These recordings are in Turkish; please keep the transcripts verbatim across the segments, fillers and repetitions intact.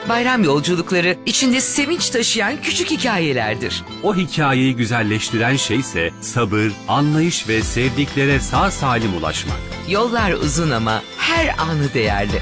Bayram yolculukları içinde sevinç taşıyan küçük hikayelerdir. O hikayeyi güzelleştiren şeyse sabır, anlayış ve sevdiklere sağ salim ulaşmak. Yollar uzun ama her anı değerli.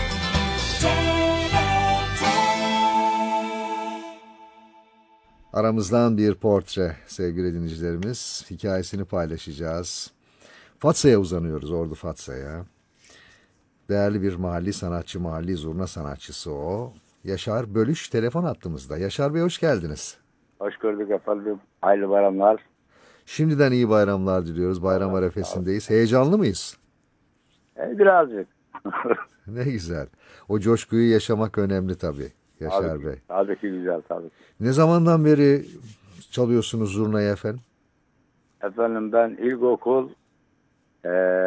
Aramızdan bir portre sevgili dinleyicilerimiz. Hikayesini paylaşacağız. Fatsa'ya uzanıyoruz, Ordu Fatsa'ya. Değerli bir mahalli sanatçı, mahalli zurna sanatçısı o. Yaşar Bölüş telefon hattımızda. Yaşar Bey hoş geldiniz. Hoş gördük efendim. Hayırlı bayramlar. Şimdiden iyi bayramlar diliyoruz. Bayram arefesindeyiz. Heyecanlı mıyız? E, birazcık. Ne güzel. O coşkuyu yaşamak önemli tabii Yaşar tabii ki, Bey. Tabii ki güzel tabii ki. Ne zamandan beri çalıyorsunuz zurnayı efendim? Efendim ben ilkokul e,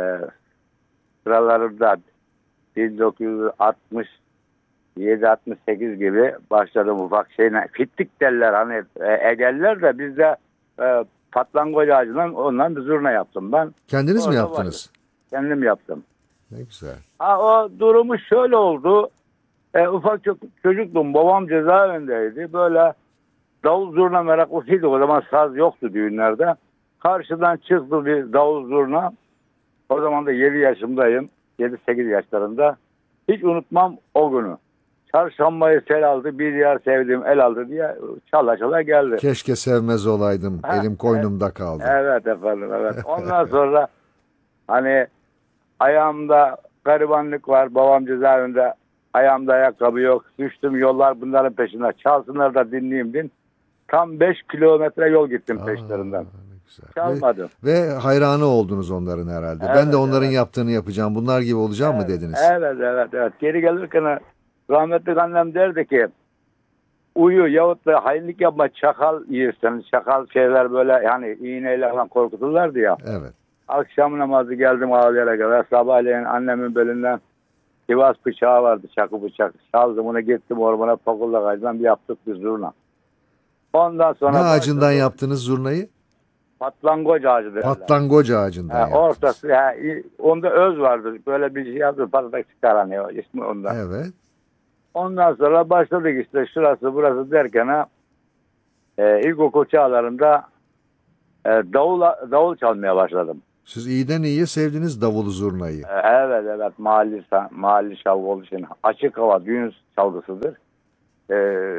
sıralarında bin dokuz yüz altmış yedi altmış sekiz gibi başladım ufak şeyle. Fittik derler hani e, Ege'liler de bizde e, patlangoç ağacından ondan bir zurna yaptım ben. Kendiniz Orada mi yaptınız? başladım. Kendim yaptım. Ne güzel. Ha, o durumu şöyle oldu. E, ufak çok çocuktum. Babam cezaevindeydi. Böyle davul zurna meraklısıydı. O zaman saz yoktu düğünlerde. Karşıdan çıktı bir davul zurna. O zaman da yedi yaşımdayım. yedi sekiz yaşlarında. Hiç unutmam o günü. Çarşambayı sel aldı, bir yer sevdiğim el aldı diye çala çala geldi. Keşke sevmez olaydım. Ha, Elim koynumda kaldı. Evet efendim, evet. Ondan sonra hani ayağımda garibanlık var. Babam cezaevinde. Ayağımda ayakkabı yok. Düştüm yollar bunların peşinde. Çalsınlar da dinleyeyim din. Tam beş kilometre yol gittim Aa, peşlerinden. ne güzel. Çalmadım. Ve, ve hayranı oldunuz onların herhalde. Evet, ben de onların evet. yaptığını yapacağım. Bunlar gibi olacağım Evet, mı dediniz? Evet, evet, evet. Geri gelirken rahmetli annem derdi ki uyu yahut da hainlik yapma çakal yersen. Çakal şeyler böyle yani iğneyle falan korkuturlardı ya. Evet. Akşam namazı geldim ağlayarak kadar. Sabahleyin annemin belinden Sivas bıçağı vardı, çakı bıçak. Çaldım onu gittim ormana pakulla kaydım bir yaptık bir zurna. Ondan sonra... Ne ağacından başladım. yaptınız zurnayı? Patlangoç ağacı derler. Patlangoç ağacından Ha, yaptınız. ortası, ha, onda öz vardır. Böyle bir şey yaptı, patlatak çıkar hani o ismi ondan. Evet. Ondan sonra başladık işte şurası burası derken ha, e, ilkokul çağlarında e, davul, davul çalmaya başladım. Siz iyiden iyiye sevdiniz davulu zurnayı. E, evet evet mahalli, mahalli şalgı olduğu için açık hava düğün çalgısıdır. E,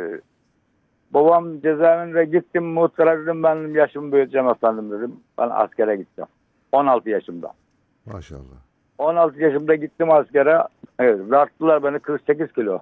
babam cezaevinde gittim muhtara dedim ben yaşımı büyüteceğim efendim dedim. Ben askere gittim. on altı yaşımda. Maşallah. on altı yaşımda gittim askere. Evet, tarttılar beni kırk sekiz kilo.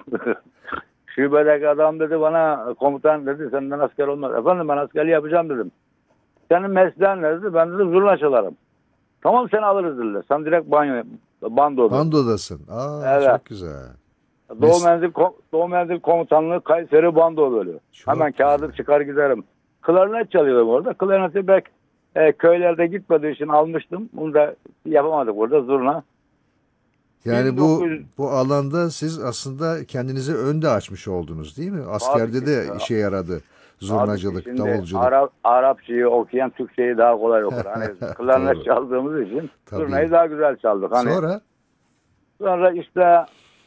Şubedeki adam dedi bana komutan dedi senden asker olmaz. Efendim ben askerliği yapacağım dedim. Senin mesleğin ne dedi? Ben dedim zurna çalarım. Tamam seni alırız dediler. Sen direkt banyo, bandoda. Bandodasın. Aa, Evet. çok güzel. Doğu Mes- Menzil, Doğu Menzil Komutanlığı Kayseri Bando bölüyor. Çok Hemen güzel. kağıdı çıkar giderim. Klarnet çalıyordum orada. Klarneti bek e, köylerde gitmediği için almıştım. Bunu da yapamadık burada zurna. Yani bu bin dokuz yüz bu alanda siz aslında kendinizi önde açmış oldunuz değil mi? Askerde ki. de işe yaradı. Zurnacılık, Şimdi davulculuk. Arap, Arapçayı okuyan Türkçeyi daha kolay okur. Hani klarnet Doğru. çaldığımız için Tabii. zurnayı daha güzel çaldık. Hani Sonra sonra işte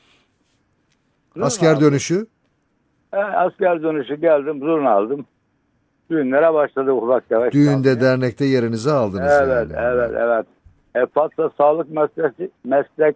zurna asker aldım. dönüşü. E, asker dönüşü geldim zurna aldım. Düğünlere başladık ufak tefek. Düğünde, çalmaya. dernekte yerinizi aldınız Evet, yani. evet, evet. E, Fatsa Sağlık Meslek Meslek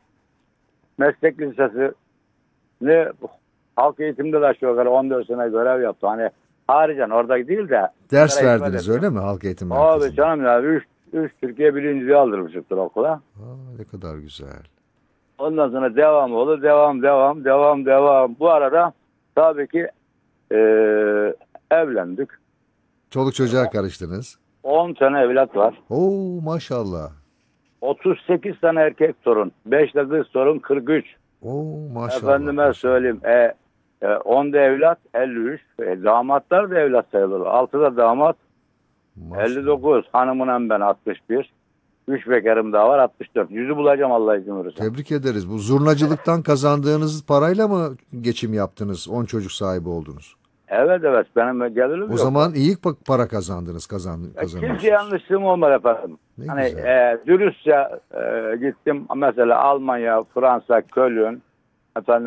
Meslek Lisesi ne halk eğitimde de aşağı yukarı on dört sene görev yaptı. Hani haricen orada değil de. Ders bunlara hizmet verdiniz ettim. öyle mi halk eğitim Abi merkezinde? canım ya üç, üç Türkiye birinciliği aldırmıştık okula. Aa, ne kadar güzel. Ondan sonra devam oldu. Devam, devam, devam, devam. Bu arada tabii ki e, evlendik. Çoluk çocuğa karıştınız. on tane evlat var. Oo maşallah. otuz sekiz tane erkek torun. beş de kız torun kırk üç. Oo maşallah. Efendime söyleyeyim. E, e, on da evlat elli üç. E, damatlar da evlat sayılır. altı da damat Maşallah. elli dokuz. Hanımın ben altmış bir. üç bekarım daha var altmış dört. Yüzü bulacağım Allah izin verirse. Tebrik ederiz. Bu zurnacılıktan kazandığınız parayla mı geçim yaptınız? on çocuk sahibi oldunuz. Evet evet benim gelirim O yok. zaman iyi pa- para kazandınız. Kazan, kazanıyorsunuz. Kimse yanlışlığım olmadı efendim. Ne hani güzel. e, dürüstçe e, gittim mesela Almanya, Fransa, Köln, efendim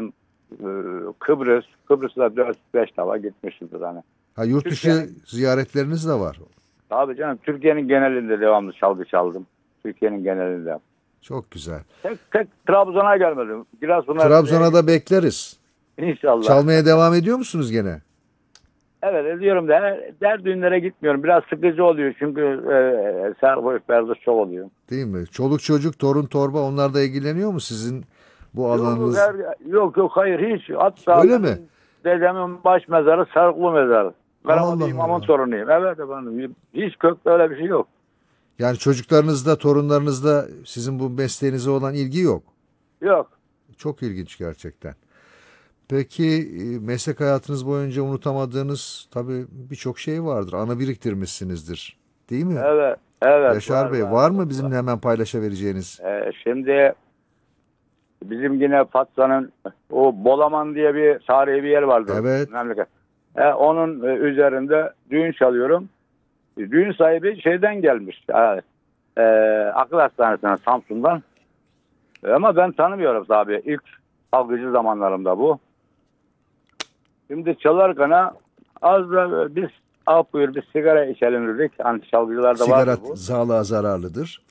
e, Kıbrıs, Kıbrıs'ta dört beş defa gitmişizdir hani. Ha, yurt dışı Türkiye'nin- ziyaretleriniz de var. Tabii canım, Türkiye'nin genelinde devamlı çalgı çaldım. Türkiye'nin genelinde. Çok güzel. Tek tek Trabzon'a gelmedim. Giresun'a Trabzon'a da bekleriz. inşallah. Çalmaya devam ediyor musunuz gene? Evet ediyorum da her, her düğünlere gitmiyorum. Biraz sıkıcı oluyor çünkü e, sarhoş berduş çok oluyor. Değil mi? Çoluk çocuk, torun torba, onlar da ilgileniyor mu sizin bu alanınız? Yok, her- yok yok hayır hiç. Hatta Öyle benim mi? dedemin baş mezarı Sarıklı mezarı. Karaman Allah imamın Allah. torunuyum. Evet efendim. Hiç kökte öyle bir şey yok. Yani çocuklarınızda, torunlarınızda sizin bu mesleğinize olan ilgi yok. Yok. Çok ilginç gerçekten. Peki e, meslek hayatınız boyunca unutamadığınız tabii birçok şey vardır. Ana biriktirmişsinizdir. Değil mi? Evet. Evet. Yaşar Bey, var, mı bizimle hemen paylaşabileceğiniz? Ee, şimdi bizim yine Fatsa'nın o Bolaman diye bir tarihi bir yer vardı. Evet. Memleket. Ee, onun e, üzerinde düğün çalıyorum. E, Düğün sahibi şeyden gelmiş. E, e, akıl hastanesinden, Samsun'dan. E, ama ben tanımıyorum tabii. İlk algıcı zamanlarımda bu. Şimdi çalarken az da biz ah buyur bir sigara içelim dedik. Hani çalgıcılarda Sigara vardı bu. sağlığa zararlıdır.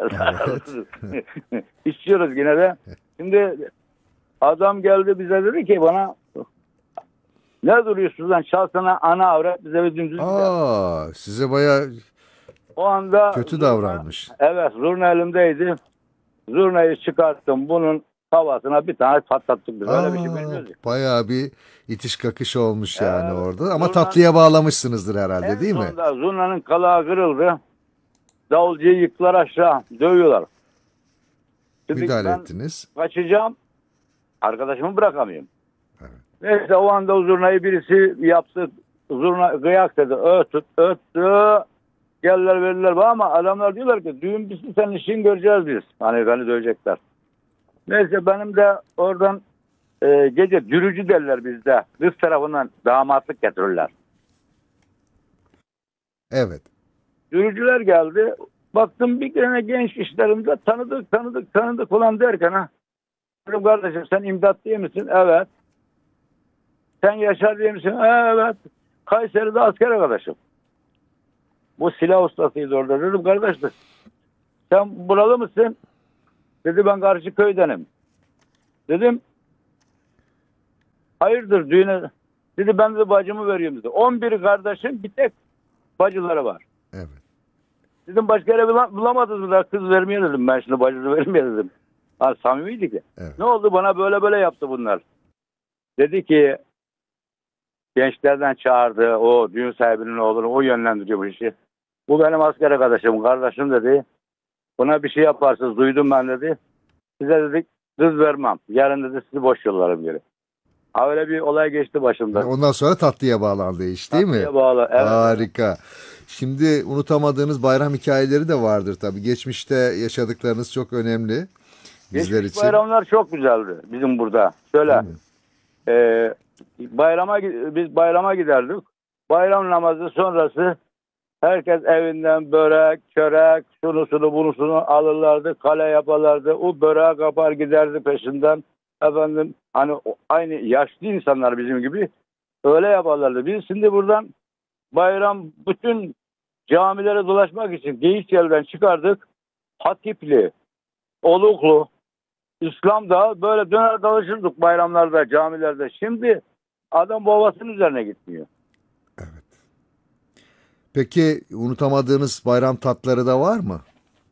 İçiyoruz yine de. Şimdi adam geldi bize dedi ki bana ne duruyorsunuz lan çalsana ana avrat bize bir dümdüz gidelim. Aa, size bayağı O anda kötü zurna- davranmış. Evet zurna elimdeydi. Zurnayı çıkarttım bunun havasına bir tane patlattık biz. Öyle bir şey Aa, bilmiyoruz. ya. bayağı bir itiş kakış olmuş yani Evet. orada. Ama Zurna- tatlıya bağlamışsınızdır herhalde, En değil mi? sonunda zurnanın kalağı kırıldı. Davulcuyu yıktılar aşağı. Dövüyorlar. Şimdi Müdahale ben ettiniz. kaçacağım. Arkadaşımı bırakamıyorum. Neyse o anda o zurnayı birisi yaptı. Zurna kıyak dedi. Öt, öttü. Geldiler verirler bana ama adamlar diyorlar ki düğün bitsin senin işin göreceğiz biz. Hani beni dövecekler. Neyse benim de oradan e, gece dürücü derler bizde. Kız tarafından damatlık getirirler. Evet. Dürücüler geldi. Baktım bir tane genç işlerimde tanıdık tanıdık tanıdık ulan derken ha. Dedim kardeşim sen imdat değil misin? Evet. Sen Yaşar değil misin? Evet. Kayseri'de asker arkadaşım. Bu silah ustasıydı orada. Dedim kardeş sen buralı mısın? Dedi ben karşı köydenim. Dedim hayırdır düğüne? Dedi ben de bacımı veriyorum dedi. on bir kardeşim bir tek bacıları var. Evet. Dedim başka yere bula- bulamadınız mı da kız vermeye dedim. Ben şimdi bacısı vermeye dedim. Ha, samimiydik ya. Evet. Ne oldu bana böyle böyle yaptı bunlar. Dedi ki gençlerden çağırdı. O düğün sahibinin oğlunu o yönlendiriyor bu işi. Bu benim asker arkadaşım, kardeşim dedi. Buna bir şey yaparsınız duydum ben dedi. Size dedik kız vermem. Yarın dedi sizi boş yollarım geri. Ha, öyle bir olay geçti başımdan. Ondan sonra tatlıya bağlandı iş, değil mi? Tatlıya bağlı. Evet. Harika. Şimdi unutamadığınız bayram hikayeleri de vardır tabii. Geçmişte yaşadıklarınız çok önemli bizler Geçmiş için. bayramlar çok güzeldi bizim burada. Şöyle Değil mi? e, bayrama biz bayrama giderdik. Bayram namazı sonrası herkes evinden börek, çörek, şunu şunu bunu şunu alırlardı, kale yaparlardı. O böreği kapar giderdi peşinden. Efendim hani o- aynı yaşlı insanlar bizim gibi öyle yaparlardı. Biz şimdi buradan bayram bütün camilere dolaşmak için Geyikçeli'den çıkardık. Hatipli, Oluklu, İslam'da böyle döner dolaşırdık bayramlarda, camilerde. Şimdi adam babasının üzerine gitmiyor. Peki unutamadığınız bayram tatları da var mı?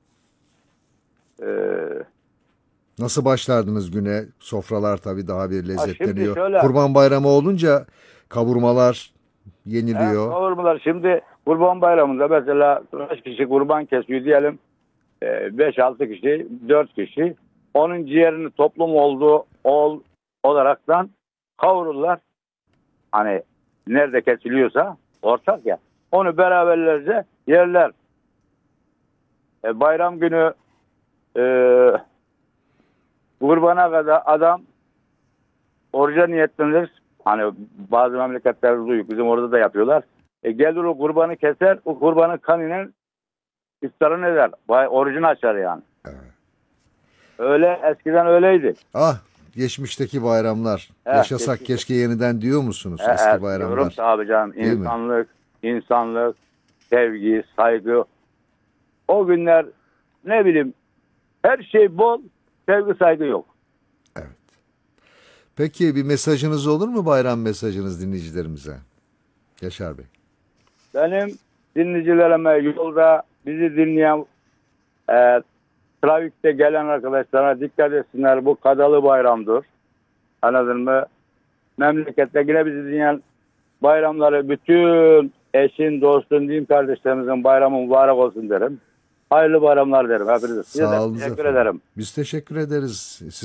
Ee, Nasıl başlardınız güne? Sofralar tabii daha bir lezzetleniyor. şöyle- Kurban Bayramı olunca kavurmalar yeniliyor. he, kavurmalar şimdi Kurban Bayramı'nda mesela kaç kişi kurban kesiyor diyelim. beş altı kişi, dört kişi. Onun ciğerini toplum olduğu ol, olaraktan kavururlar. Hani nerede kesiliyorsa ortak ya. Onu beraberlerce yerler. E, bayram günü e, kurbana kadar adam oruca niyetlenir. Hani bazı memleketlerde duyuyor. Bizim orada da yapıyorlar. E, gelir o kurbanı keser. O kurbanın kanıyla iftarını eder. Bay, orucunu açar yani. Öyle eskiden öyleydi. Ah, geçmişteki bayramlar. Evet, Yaşasak geçmiş- keşke yeniden diyor musunuz Evet, eski bayramlar? diyorum tabii canım. Değil mi? İnsanlık, insanlık, sevgi, saygı. O günler ne bileyim her şey bol, sevgi saygı yok. Peki bir mesajınız olur mu, bayram mesajınız dinleyicilerimize? Yaşar Bey. Benim dinleyicilerime yolda bizi dinleyen e, trafikte gelen arkadaşlara dikkat etsinler. Bu kadalı bayramdır. Anladın mı? Memlekette yine bizi dinleyen bayramları bütün eşin, dostun, din kardeşlerimizin bayramı mübarek olsun derim. Hayırlı bayramlar derim hepinize. Size de Sağ olun teşekkür efendim. ederim. Biz teşekkür ederiz.